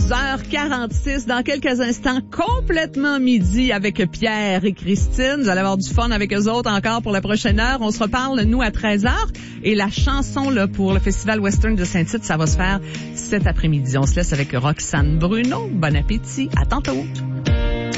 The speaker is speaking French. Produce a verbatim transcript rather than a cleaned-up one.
onze heures quarante-six. Dans quelques instants, complètement midi avec Pierre et Christine. Vous allez avoir du fun avec eux autres encore pour la prochaine heure. On se reparle, nous, à treize heures. Et la chanson là pour le Festival Western de Saint-Tite, ça va se faire cet après-midi. On se laisse avec Roxane Bruno. Bon appétit. À tantôt.